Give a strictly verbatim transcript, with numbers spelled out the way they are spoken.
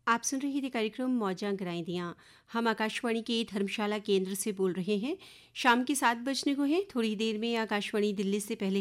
आप सुन रही थी कार्यक्रम मौजां गराई दियाँ। हम आकाशवाणी के धर्मशाला केंद्र से बोल रहे हैं। शाम के सात बजने को हैं। थोड़ी देर में आकाशवाणी दिल्ली से पहले